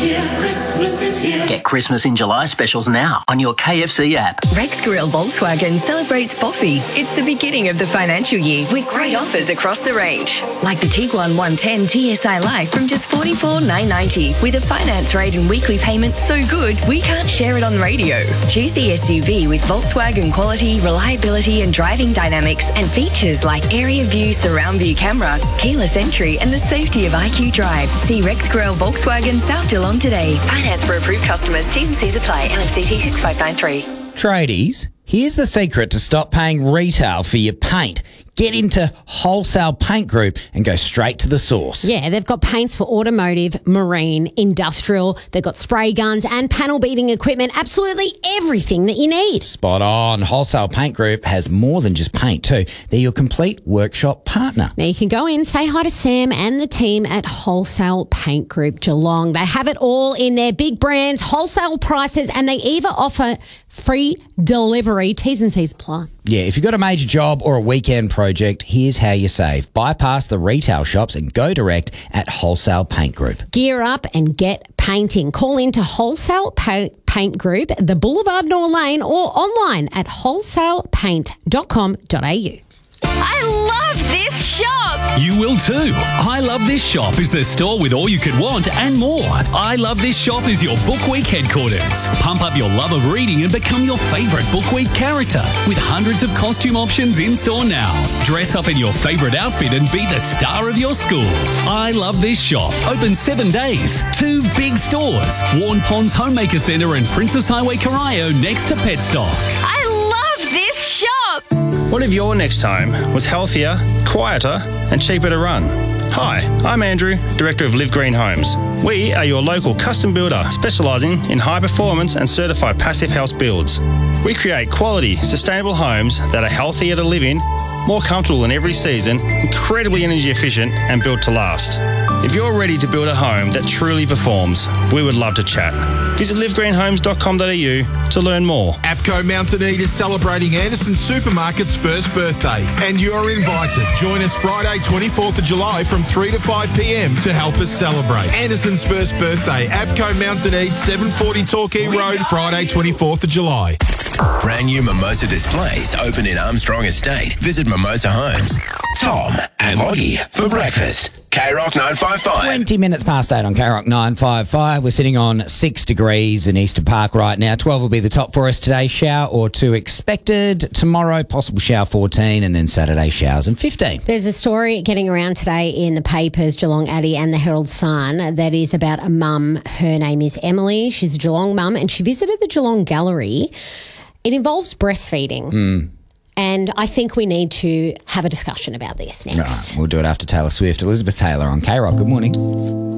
Christmas is here. Get Christmas in July specials now on your KFC app. Rex Grill Volkswagen celebrates Boffy. It's the beginning of the financial year with great offers across the range. Like the Tiguan 110 TSI Life from just $44,990 with a finance rate and weekly payments so good we can't share it on radio. Choose the SUV with Volkswagen quality, reliability and driving dynamics and features like area view, surround view camera, keyless entry and the safety of IQ Drive. See Rex Grill Volkswagen South Geelong today. Finance for approved customers. T's and C's apply. LMCT 6593. Tradies, here's the secret to stop paying retail for your paint. Get into Wholesale Paint Group and go straight to the source. Yeah, they've got paints for automotive, marine, industrial. They've got spray guns and panel beating equipment. Absolutely everything that you need. Spot on. Wholesale Paint Group has more than just paint too. They're your complete workshop partner. Now you can go in, say hi to Sam and the team at Wholesale Paint Group Geelong. They have it all in their big brands, wholesale prices, and they even offer free delivery. T's and C's apply. Yeah, if you've got a major job or a weekend project, here's how you save. Bypass the retail shops and go direct at Wholesale Paint Group. Gear up and get painting. Call into Wholesale Paint Group, the Boulevard Nor Lane, or online at wholesalepaint.com.au. I love this shop. You will too. I Love This Shop is the store with all you could want and more. I Love This Shop is your Book Week headquarters. Pump up your love of reading and become your favourite Book Week character with hundreds of costume options in store now. Dress up in your favourite outfit and be the star of your school. I Love This Shop. Open 7 days. 2 big stores. Warren Ponds Homemaker Centre and Princess Highway Corio next to Petstock. I love this shop. What if your next home was healthier, quieter and cheaper to run? Hi, I'm Andrew, Director of Live Green Homes. We are your local custom builder specialising in high performance and certified passive house builds. We create quality, sustainable homes that are healthier to live in, more comfortable in every season, incredibly energy efficient and built to last. If you're ready to build a home that truly performs, we would love to chat. Visit livegreenhomes.com.au to learn more. APCO Mountainede is celebrating Anderson Supermarket's first birthday, and you're invited. Join us Friday, 24th of July from 3 to 5 p.m. to help us celebrate Anderson's first birthday. APCO Mountainede, 740 Torquay Road, Friday, 24th of July. Brand new Mimosa displays open in Armstrong Estate. Visit Mimosa Homes. Tom and Lottie for breakfast. K-Rock 955. 20 minutes past 8 on K-Rock 955. We're sitting on 6 degrees in Eastern Park right now. 12 will be the top for us today. Shower or 2 expected. Tomorrow, possible shower 14, and then Saturday showers and 15. There's a story getting around today in the papers, Geelong Addy and the Herald Sun, that is about a mum. Her name is Emily. She's a Geelong mum, and she visited the Geelong Gallery. It involves breastfeeding. And I think we need to have a discussion about this next. Right, we'll do it after Taylor Swift. Elizabeth Taylor on K-Rock. Good morning.